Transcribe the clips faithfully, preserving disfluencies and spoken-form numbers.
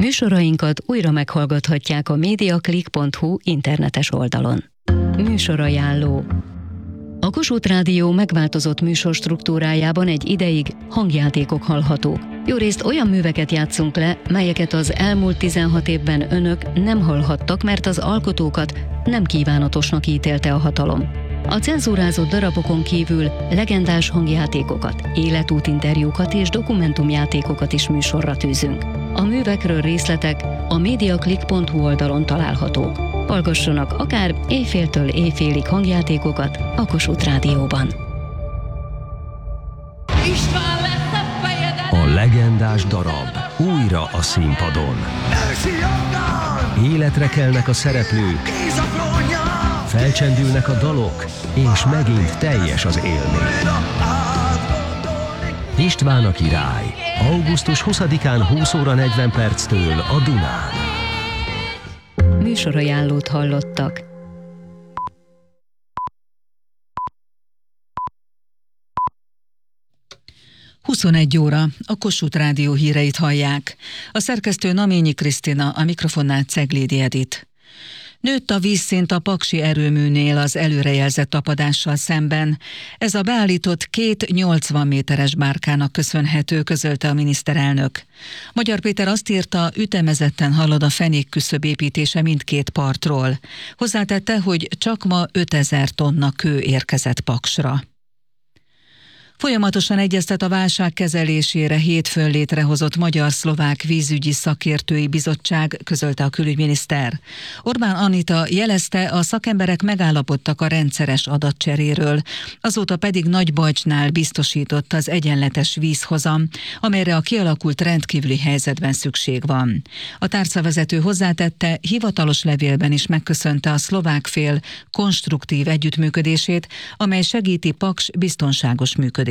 Műsorainkat újra meghallgathatják a mediaclick pont hu internetes oldalon. Műsorajánló. A Kossuth Rádió megváltozott műsorstruktúrájában egy ideig hangjátékok hallhatók. Jó részt olyan műveket játszunk le, melyeket az elmúlt tizenhat évben önök nem hallhattak, mert az alkotókat nem kívánatosnak ítélte a hatalom. A cenzúrázott darabokon kívül legendás hangjátékokat, életútinterjúkat és dokumentumjátékokat is műsorra tűzünk. A művekről részletek a mediaclick pont hu oldalon találhatók. Hallgassanak akár éjféltől éjfélig hangjátékokat a Kossuth Rádióban. A legendás darab újra a színpadon. Életre kelnek a szereplők, felcsendülnek a dalok, és megint teljes az élmény. István a király. augusztus huszadikán húsz óra negyven perctől a Dunán. Műsorajánlót hallottak. huszonegy óra, a Kossuth Rádió híreit hallják. A szerkesztő Naményi Krisztina, a mikrofonnál Ceglédi Edit. Nőtt a vízszint a paksi erőműnél az előrejelzett tapadással szemben. Ez a beállított két nyolcvan méteres bárkának köszönhető, közölte a miniszterelnök. Magyar Péter azt írta, ütemezetten halad a fenékküszöb építése mindkét partról. Hozzátette, hogy csak ma ötezer tonna kő érkezett Paksra. Folyamatosan egyeztet a válság kezelésére hétfőn létrehozott Magyar-Szlovák Vízügyi Szakértői Bizottság, közölte a külügyminiszter. Orbán Anita jelezte, a szakemberek megállapodtak a rendszeres adatcseréről, azóta pedig Nagybajcsnál biztosított az egyenletes vízhozam, amelyre a kialakult rendkívüli helyzetben szükség van. A tárcavezető hozzátette, hivatalos levélben is megköszönte a szlovák fél konstruktív együttműködését, amely segíti Paks biztonságos működését.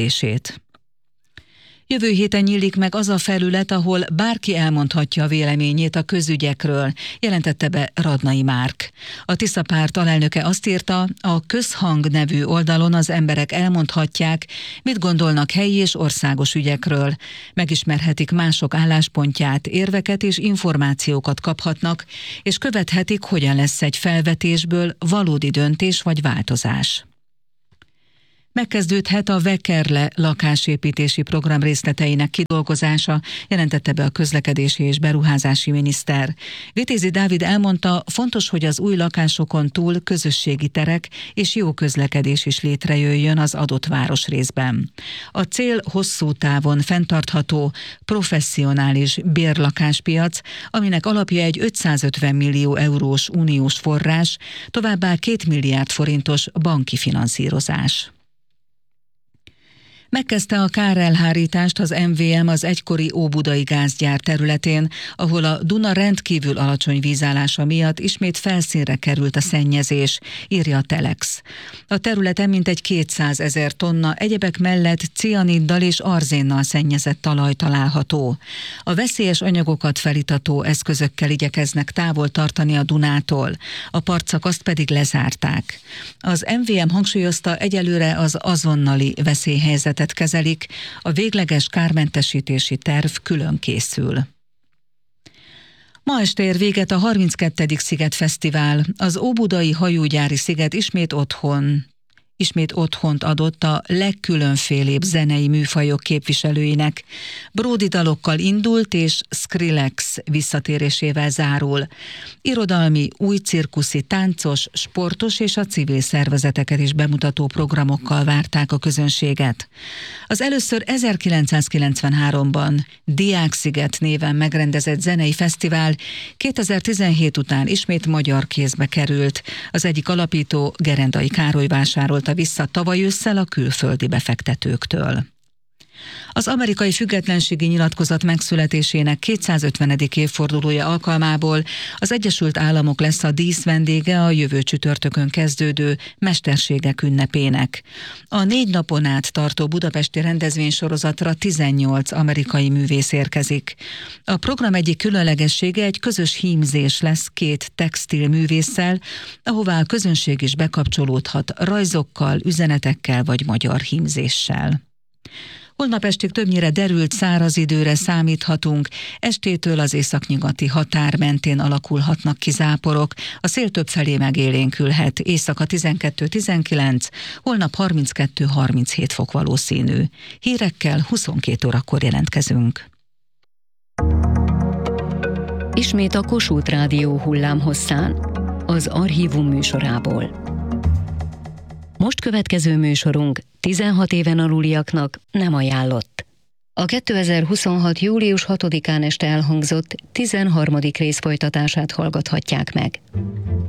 Jövő héten nyílik meg az a felület, ahol bárki elmondhatja a véleményét a közügyekről, jelentette be Radnai Márk. A Tisza párt alelnöke azt írta, a Közhang nevű oldalon az emberek elmondhatják, mit gondolnak helyi és országos ügyekről. Megismerhetik mások álláspontját, érveket és információkat kaphatnak, és követhetik, hogyan lesz egy felvetésből valódi döntés vagy változás. Megkezdődhet a Vekerle lakásépítési program részleteinek kidolgozása, jelentette be a közlekedési és beruházási miniszter. Vitézi Dávid elmondta, fontos, hogy az új lakásokon túl közösségi terek és jó közlekedés is létrejöjjön az adott városrészben. A cél hosszú távon fenntartható, professzionális bérlakáspiac, aminek alapja egy ötszázötven millió eurós uniós forrás, továbbá két milliárd forintos banki finanszírozás. Megkezdte a kárelhárítást az em vé em az egykori óbudai gázgyár területén, ahol a Duna rendkívül alacsony vízállása miatt ismét felszínre került a szennyezés, írja a Telex. A területen mintegy kétszázezer tonna egyebek mellett cianiddal és arzénnal szennyezett talaj található. A veszélyes anyagokat felítató eszközökkel igyekeznek távol tartani a Dunától, a partszakaszt pedig lezárták. Az em vé em hangsúlyozta, egyelőre az azonnali veszélyhelyzetet kezelik, a végleges kármentesítési terv külön készül. Ma este ér véget a harminckettedik Szigetfesztivál. Az óbudai hajógyári sziget ismét otthon. Ismét otthont adott a legkülönfélébb zenei műfajok képviselőinek. Bródi dalokkal indult, és Skrillex visszatérésével zárul. Irodalmi, új cirkuszi, táncos, sportos és a civil szervezeteket is bemutató programokkal várták a közönséget. Az először ezerkilencszázkilencvenháromban Diáksziget néven megrendezett zenei fesztivál kétezer-tizenhét után ismét magyar kézbe került. Az egyik alapító, Gerendai Károly vásárolta vissza tavaly ősszel a külföldi befektetőktől. Az amerikai függetlenségi nyilatkozat megszületésének kétszázötvenedik évfordulója alkalmából az Egyesült Államok lesz a díszvendége a jövő csütörtökön kezdődő Mesterségek ünnepének. A négy napon át tartó budapesti rendezvénysorozatra tizennyolc amerikai művész érkezik. A program egyik különlegessége egy közös hímzés lesz két textil művésszel, ahová a közönség is bekapcsolódhat rajzokkal, üzenetekkel vagy magyar hímzéssel. Holnap estig többnyire derült száraz időre számíthatunk, estétől az északnyugati határ mentén alakulhatnak ki záporok, a szél többfelé megélénkülhet, éjszaka tizenkettő tizenkilenc, holnap harminckettő harminchét fok valószínű. Hírekkel huszonkét órakor jelentkezünk. Ismét a Kossuth Rádió hullámhosszán, az Archívum műsorából. Most következő műsorunk tizenhat éven aluliaknak nem ajánlott. A kétezer-huszonhat. július hatodikán este elhangzott tizenharmadik rész folytatását hallgathatják meg.